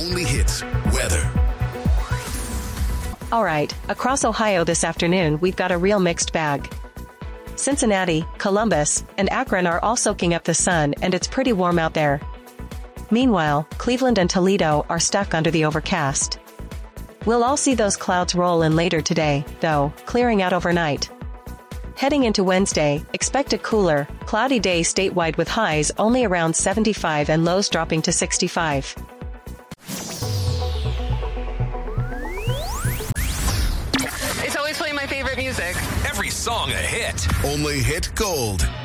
only hits weather. All right, across Ohio this afternoon, we've got a real mixed bag. Cincinnati, Columbus, and Akron are all soaking up the sun, and it's pretty warm out there. Meanwhile, Cleveland and Toledo are stuck under the overcast. We'll all see those clouds roll in later today, though, clearing out overnight. Heading into Wednesday, expect a cooler, cloudy day statewide with highs only around 75 and lows dropping to 65. It's always playing my favorite music. Every song a hit. Only hit gold.